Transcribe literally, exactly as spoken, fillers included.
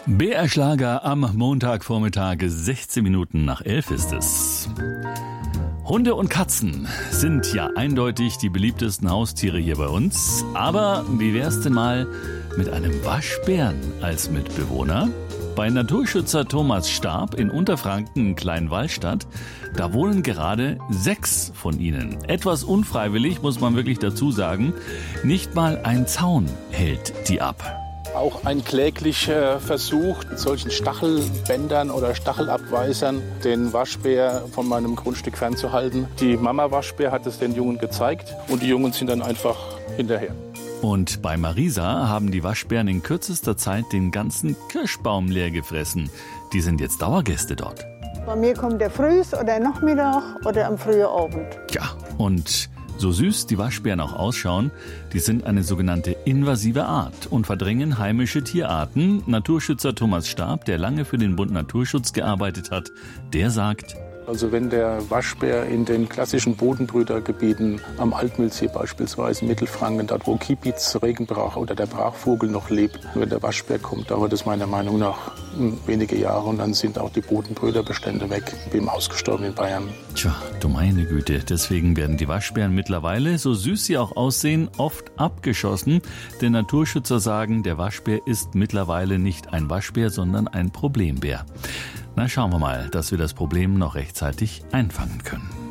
B R Schlager am Montagvormittag, sechzehn Minuten nach elf ist es. Hunde und Katzen sind ja eindeutig die beliebtesten Haustiere hier bei uns. Aber wie wär's denn mal mit einem Waschbären als Mitbewohner? Bei Naturschützer Thomas Stab in Unterfranken, Kleinwallstadt, da wohnen gerade sechs von ihnen. Etwas unfreiwillig, muss man wirklich dazu sagen. Nicht mal ein Zaun hält die ab. Auch ein kläglicher Versuch, mit solchen Stachelbändern oder Stachelabweisern den Waschbär von meinem Grundstück fernzuhalten. Die Mama Waschbär hat es den Jungen gezeigt und die Jungen sind dann einfach hinterher. Und bei Marisa haben die Waschbären in kürzester Zeit den ganzen Kirschbaum leer gefressen. Die sind jetzt Dauergäste dort. Bei mir kommt der frühs oder Nachmittag oder am frühen Abend. Ja, und so süß die Waschbären auch ausschauen, die sind eine sogenannte invasive Art und verdrängen heimische Tierarten. Naturschützer Thomas Stab, der lange für den Bund Naturschutz gearbeitet hat, der sagt: Also wenn der Waschbär in den klassischen Bodenbrütergebieten am Altmühlsee beispielsweise, Mittelfranken, dort wo Kiebitz, Regenbrach oder der Brachvogel noch lebt, wenn der Waschbär kommt, dauert es meiner Meinung nach wenige Jahre und dann sind auch die Bodenbrüterbestände weg, wie im ausgestorben in Bayern. Tja, du meine Güte, deswegen werden die Waschbären mittlerweile, so süß sie auch aussehen, oft abgeschossen. Denn Naturschützer sagen, der Waschbär ist mittlerweile nicht ein Waschbär, sondern ein Problembär. Na, schauen wir mal, dass wir das Problem noch rechtzeitig einfangen können.